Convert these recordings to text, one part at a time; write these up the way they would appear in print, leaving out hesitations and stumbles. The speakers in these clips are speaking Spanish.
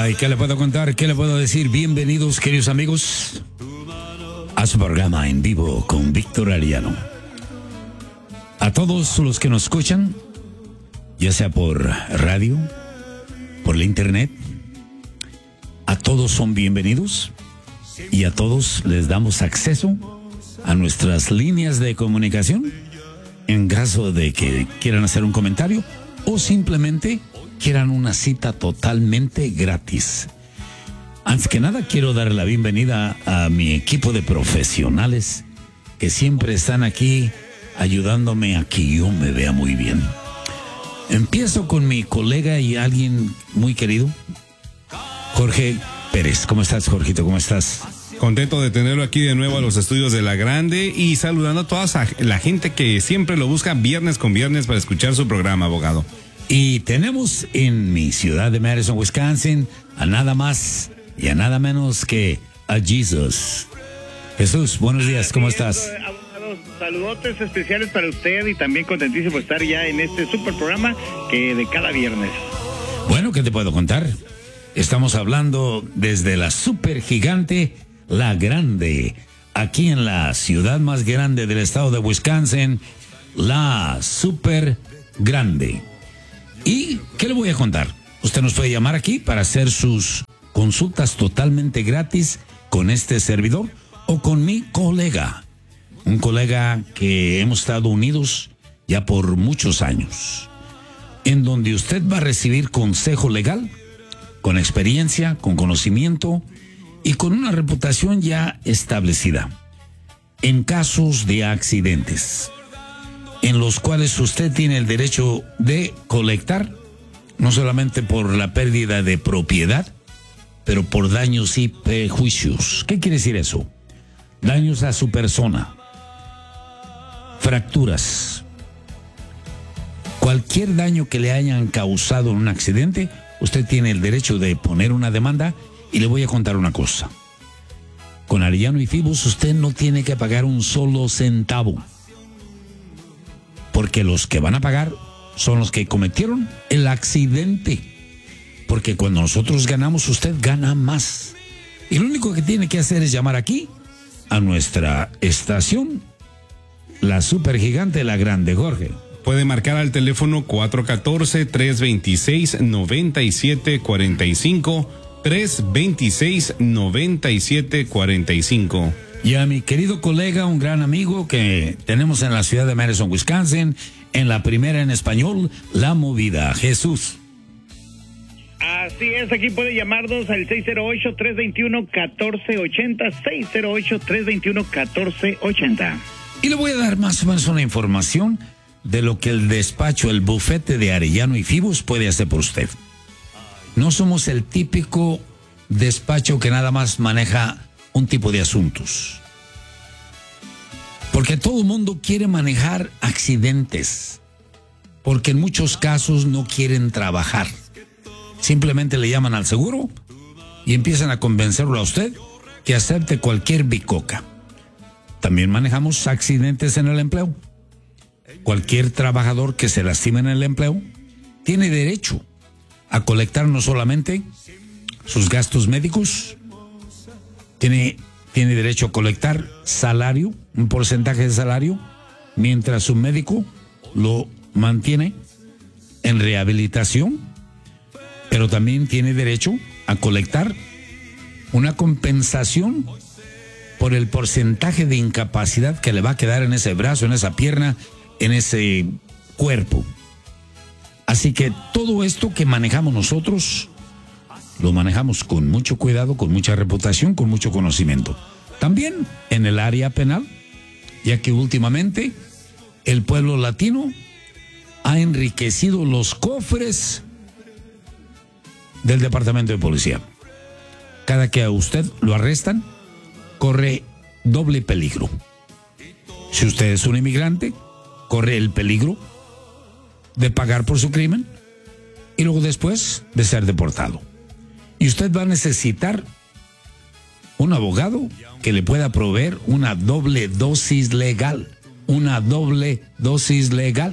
Ay, ¿qué le puedo contar? ¿Qué le puedo decir? Bienvenidos, queridos amigos, a su programa en vivo con Víctor Arellano. A todos los que nos escuchan, ya sea por radio, por la internet, a todos son bienvenidos y a todos les damos acceso a nuestras líneas de comunicación en caso de que quieran hacer un comentario o simplemente quieran una cita totalmente gratis. Antes que nada, quiero dar la bienvenida a mi equipo de profesionales que siempre están aquí ayudándome a que yo me vea muy bien. Empiezo con mi colega y alguien muy querido, Jorge Pérez. ¿Cómo estás, Jorgito? ¿Cómo estás? Contento de tenerlo aquí de nuevo a los estudios de La Grande y saludando a toda la gente que siempre lo busca viernes con viernes para escuchar su programa, abogado. Y tenemos en mi ciudad de Madison, Wisconsin, a nada más y a nada menos que a Jesús. Jesús, buenos días, ¿cómo estás? Saludotes especiales para usted y también contentísimo de estar ya en este super programa que de cada viernes. Bueno, ¿qué te puedo contar? Estamos hablando desde la super gigante La Grande, aquí en la ciudad más grande del estado de Wisconsin, la super grande. ¿Y qué le voy a contar? Usted nos puede llamar aquí para hacer sus consultas totalmente gratis con este servidor o con mi colega. Un colega que hemos estado unidos ya por muchos años, en donde usted va a recibir consejo legal, con experiencia, con conocimiento y con una reputación ya establecida, en casos de accidentes, en los cuales usted tiene el derecho de colectar, no solamente por la pérdida de propiedad, pero por daños y perjuicios. ¿Qué quiere decir eso? Daños a su persona, fracturas, cualquier daño que le hayan causado en un accidente, usted tiene el derecho de poner una demanda. Y le voy a contar una cosa. Con Arellano y Fibus usted no tiene que pagar un solo centavo, porque los que van a pagar son los que cometieron el accidente. Porque cuando nosotros ganamos, usted gana más. Y lo único que tiene que hacer es llamar aquí a nuestra estación, la super gigante La Grande. Jorge, puede marcar al teléfono 414-326-9745, 326-9745. Y a mi querido colega, un gran amigo que tenemos en la ciudad de Madison, Wisconsin, en la primera en español, La Movida, Jesús. Así es, aquí puede llamarnos al 608-321-1480, 608-321-1480. Y le voy a dar más o menos una información de lo que el despacho, el bufete de Arellano y Fibus puede hacer por usted. No somos el típico despacho que nada más maneja un tipo de asuntos. Porque todo el mundo quiere manejar accidentes. Porque en muchos casos no quieren trabajar. Simplemente le llaman al seguro y empiezan a convencerlo a usted que acepte cualquier bicoca. También manejamos accidentes en el empleo. Cualquier trabajador que se lastime en el empleo tiene derecho a colectar no solamente sus gastos médicos, tiene derecho a colectar salario, un porcentaje de salario, mientras su médico lo mantiene en rehabilitación, pero también tiene derecho a colectar una compensación por el porcentaje de incapacidad que le va a quedar en ese brazo, en esa pierna, en ese cuerpo. Así que todo esto que manejamos nosotros, lo manejamos con mucho cuidado, con mucha reputación, con mucho conocimiento. También en el área penal, ya que últimamente el pueblo latino ha enriquecido los cofres del Departamento de Policía. Cada que a usted lo arrestan, corre doble peligro. Si usted es un inmigrante, corre el peligro de pagar por su crimen y luego después de ser deportado. Y usted va a necesitar un abogado que le pueda proveer una doble dosis legal,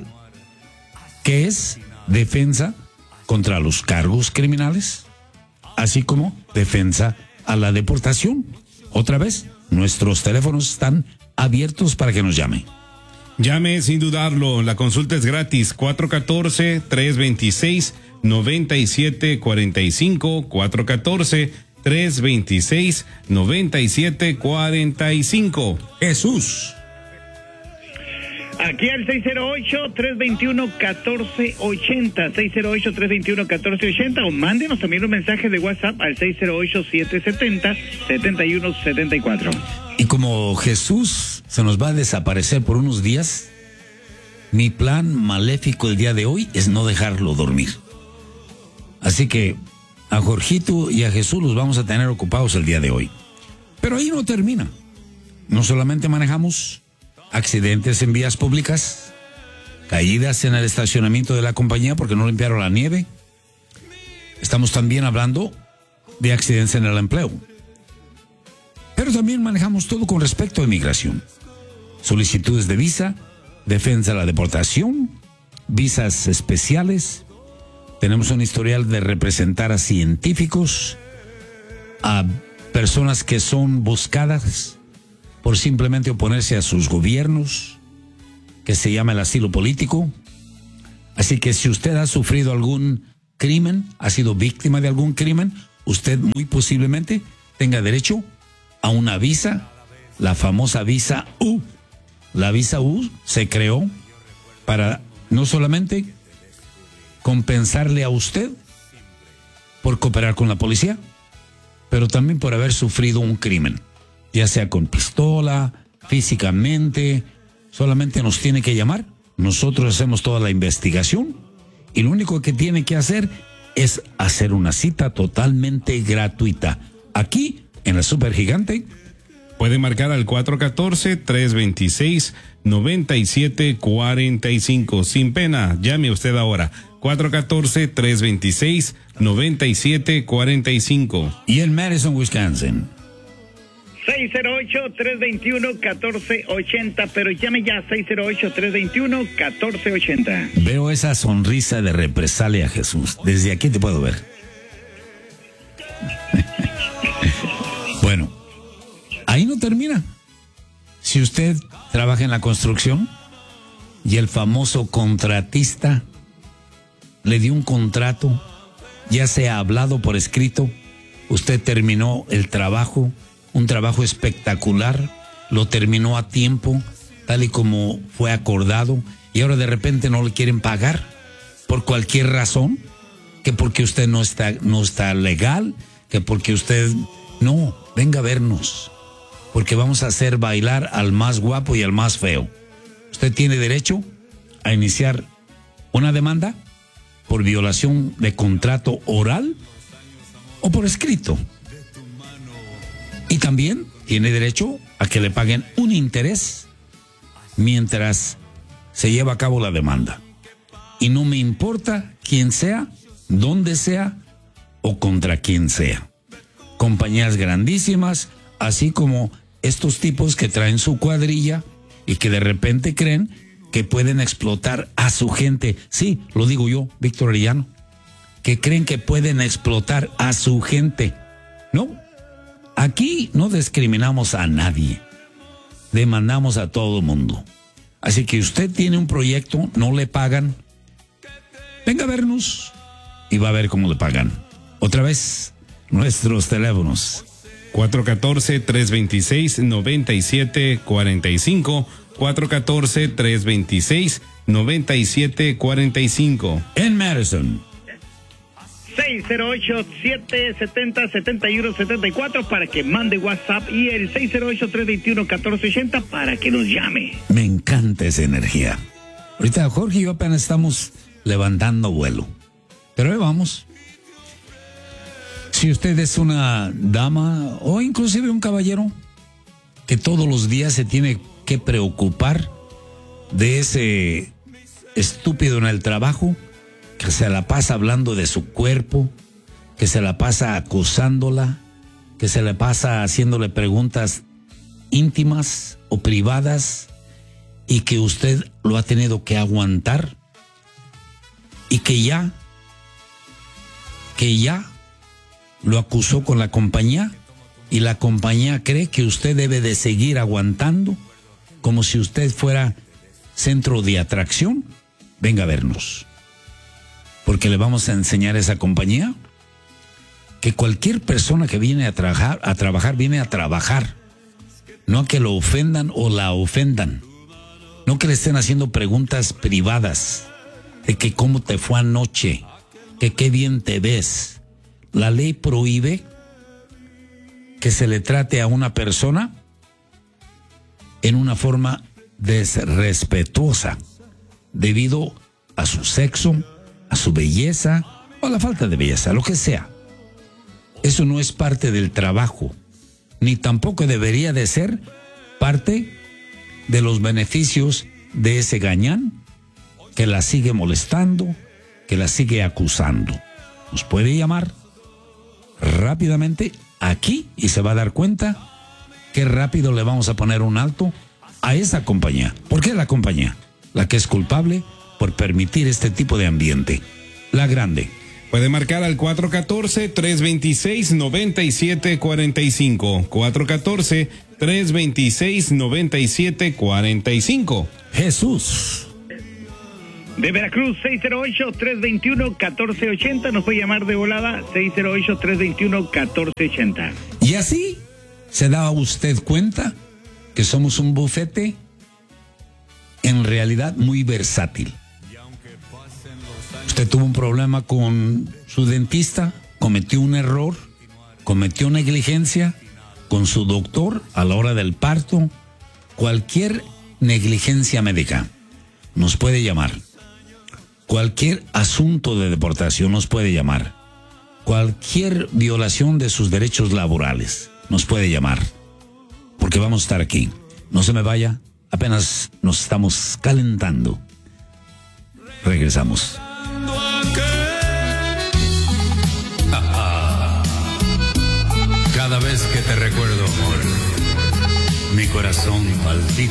que es defensa contra los cargos criminales así como defensa a la deportación. Otra vez, nuestros teléfonos están abiertos para que nos llame. Llame sin dudarlo, la consulta es gratis, 414-326-9745, 414-326-9745. Jesús. Aquí al 608-321-1480, 608-321-1480, o mándenos también un mensaje de WhatsApp al 608-770-7174. Y como Jesús se nos va a desaparecer por unos días, mi plan maléfico el día de hoy es no dejarlo dormir. Así que a Jorgito y a Jesús los vamos a tener ocupados el día de hoy. Pero ahí no termina. No solamente manejamos accidentes en vías públicas, caídas en el estacionamiento de la compañía porque no limpiaron la nieve. Estamos también hablando de accidentes en el empleo. Pero también manejamos todo con respecto a inmigración. Solicitudes de visa, defensa de la deportación, visas especiales. Tenemos un historial de representar a científicos, a personas que son buscadas por simplemente oponerse a sus gobiernos, que se llama el asilo político. Así que si usted ha sufrido algún crimen, ha sido víctima de algún crimen, usted muy posiblemente tenga derecho a una visa, la famosa visa U. La visa U se creó para no solamente compensarle a usted por cooperar con la policía, pero también por haber sufrido un crimen, ya sea con pistola, físicamente. Solamente nos tiene que llamar, nosotros hacemos toda la investigación y lo único que tiene que hacer es hacer una cita totalmente gratuita aquí en la Super Gigante. Puede marcar al 414-326-9745. Sin pena, llame usted ahora. 414-326-9745. Y en Madison, Wisconsin. 608-321-1480, pero llame ya, 608-321-1480. Veo esa sonrisa de represalia, Jesús. Desde aquí te puedo ver. Bueno, ahí no termina. Si usted trabaja en la construcción y el famoso contratista le dio un contrato, ya sea hablado por escrito, usted terminó el trabajo, un trabajo espectacular, lo terminó a tiempo, tal y como fue acordado, y ahora de repente no le quieren pagar por cualquier razón, que porque usted no está legal, que porque usted no, venga a vernos, porque vamos a hacer bailar al más guapo y al más feo. Usted tiene derecho a iniciar una demanda por violación de contrato oral o por escrito. Y también tiene derecho a que le paguen un interés mientras se lleva a cabo la demanda. Y no me importa quién sea, dónde sea o contra quién sea. Compañías grandísimas, así como estos tipos que traen su cuadrilla y que de repente creen que pueden explotar a su gente. Sí, lo digo yo, Víctor Arellano, que creen que pueden explotar a su gente. No, aquí no discriminamos a nadie, demandamos a todo el mundo. Así que usted tiene un proyecto, no le pagan, venga a vernos y va a ver cómo le pagan. Otra vez, nuestros teléfonos. 414-326-9745, 414-326-9745. En Madison. 608-770-7174 para que mande WhatsApp y el 608-321-1480 para que nos llame. Me encanta esa energía. Ahorita Jorge y yo apenas estamos levantando vuelo. Pero ahí vamos. Si usted es una dama o inclusive un caballero que todos los días se tiene que preocupar de ese estúpido en el trabajo, que se la pasa hablando de su cuerpo, que se la pasa acusándola, que se la pasa haciéndole preguntas íntimas o privadas y que usted lo ha tenido que aguantar y que ya lo acusó con la compañía y la compañía cree que usted debe de seguir aguantando como si usted fuera centro de atracción, venga a vernos. Porque le vamos a enseñar a esa compañía que cualquier persona que viene a trabajar viene a trabajar. No a que lo ofendan o la ofendan. No que le estén haciendo preguntas privadas de que cómo te fue anoche, que qué bien te ves. La ley prohíbe que se le trate a una persona en una forma desrespetuosa debido a su sexo, a su belleza o a la falta de belleza, lo que sea. Eso no es parte del trabajo, ni tampoco debería de ser parte de los beneficios de ese gañán que la sigue molestando, que la sigue acusando. Nos puede llamar rápidamente aquí y se va a dar cuenta que rápido le vamos a poner un alto a esa compañía. ¿Por qué la compañía? La que es culpable por permitir este tipo de ambiente. La Grande. Puede marcar al 414-326-9745. 414-326-9745. Jesús. De Veracruz, 608-321-1480. Nos puede llamar de volada, 608-321-1480. Y así se da usted cuenta que somos un bufete en realidad muy versátil. Usted tuvo un problema con su dentista, cometió un error, cometió negligencia con su doctor a la hora del parto, cualquier negligencia médica nos puede llamar. Cualquier asunto de deportación nos puede llamar. Cualquier violación de sus derechos laborales nos puede llamar. Porque vamos a estar aquí. No se me vaya, apenas nos estamos calentando. Regresamos. Cada vez que te recuerdo, amor, mi corazón palpita.